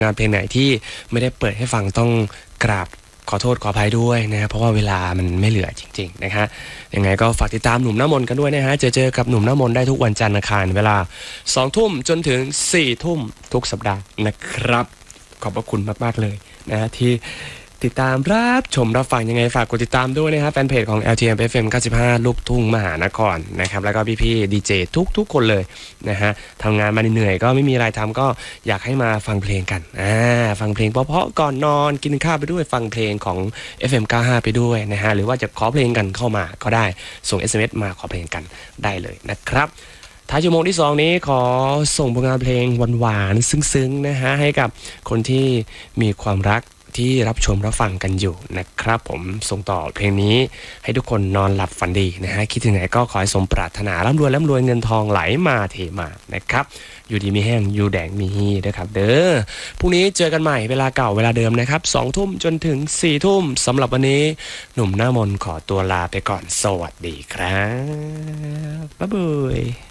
งานเพลงไหนที่ไม่ได้เปิดให้ฟังต้องกราบขอโทษขออภัยด้วยนะเพราะว่าเวลามันไม่เหลือจริงๆนะฮะยังไงก็ฝากติดตามหนุ่มหน้ามนต์กันด้วยนะฮะเจอกับหนุ่มหน้ามนต์ได้ทุกวันจันทร์อังคารเวลา 20:00 นจนถึง 4:00 นทุกสัปดาห์นะครับขอบพระคุณมากๆเลยนะที่ติดตามรับชมรับฟังยังไงฝากกดติดตามด้วยนะครับแฟนเพจของ LTM FM 95 ลูกทุ่งมหานครนะครับแล้วก็พี่ๆดีเจทุกคนเลยนะฮะทำงานมาเหนื่อยก็ไม่มีอะไรทำก็อยากให้มาฟังเพลงกันฟังเพลงเพราะๆก่อนนอนกินข้าวไปด้วยฟังเพลงของ FM 95 ไปด้วยนะฮะหรือว่าจะขอเพลงกันเข้ามาก็ได้ส่ง SMS มาขอเพลงกันได้เลยนะครับท้ายชั่วโมงที่2นี้ขอส่งผลงานเพลงหวานๆซึ้งๆนะฮะให้กับคนที่มีความรักที่รับชมรับฟังกันอยู่นะครับผมส่งต่อเพลงนี้ให้ทุกคนนอนหลับฝันดีนะฮะคิดถึงไหนก็ขอให้สมปรารถนาร่ำรวยเงินทองไหลมาเทมานะครับอยู่ดีมีแห้งอยู่แดงมีฮีนะครับเด้อพรุ่งนี้เจอกันใหม่เวลาเก่าเวลาเดิมนะครับ 20:00 นจนถึง 4:00 นสำหรับวันนี้หนุ่มหน้ามนต์ขอตัวลาไปก่อนสวัสดีครับบ๊ายบาย